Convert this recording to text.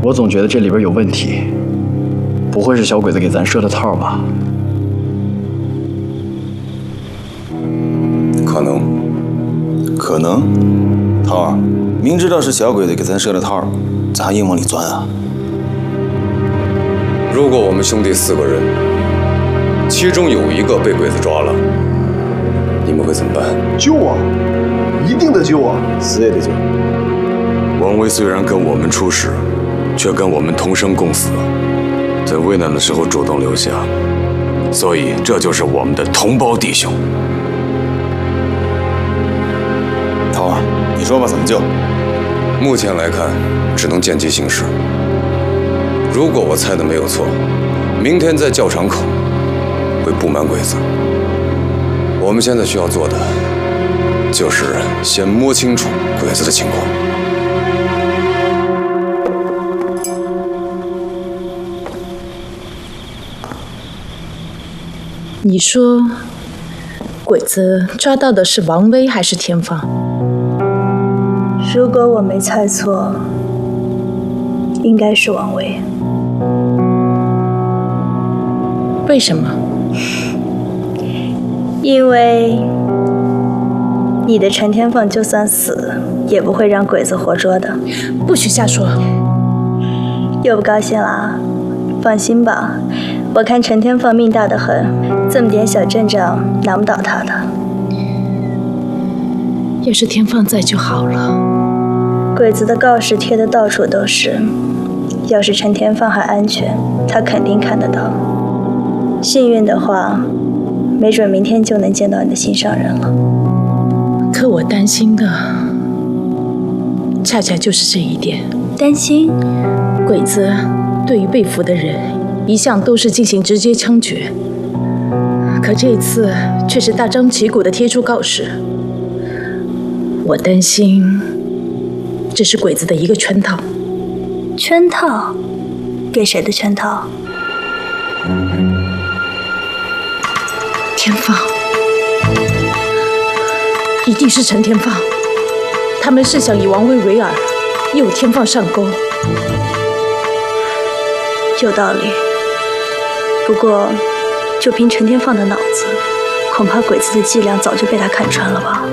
我总觉得这里边有问题，不会是小鬼子给咱设的套吧？ 可能，涛儿，明知道是小鬼子给咱设的套，咱还硬往里钻啊？ 如果我们兄弟4个人，其中有一个被鬼子抓了，你们会怎么办？ 救啊！一定得救啊！ 死也得救。 王威虽然跟我们出事，却跟我们同生共死，在危难的时候主动留下，所以这就是我们的同胞弟兄。 涛儿，你说吧，怎么救？ 目前来看，只能见机行事。如果我猜的没有错，明天在教场口会布满鬼子。我们现在需要做的，就是先摸清楚鬼子的情况。 你说，鬼子抓到的是王威还是田放？ 如果我没猜错，应该是王威。 为什么？ 因为你的陈天凤就算死，也不会让鬼子活捉的。 不许瞎说！ 又不高兴啦？放心吧，我看陈天凤命大得很，这么点小阵仗难不倒他的。 要是田放在就好了。 鬼子的告示贴得到处都是，要是陈天放还安全，他肯定看得到。幸运的话，没准明天就能见到你的心上人了。 可我担心的，恰恰就是这一点。 担心？ 鬼子对于被俘的人，一向都是进行直接枪决，可这次却是大张旗鼓地贴出告示。我担心，这是鬼子的一个圈套。 圈套？给谁的圈套？ 田放，一定是陈田放。他们是想以王威为饵，诱田放上钩。 有道理。不过，就凭陈天放的脑子，恐怕鬼子的伎俩早就被他看穿了吧。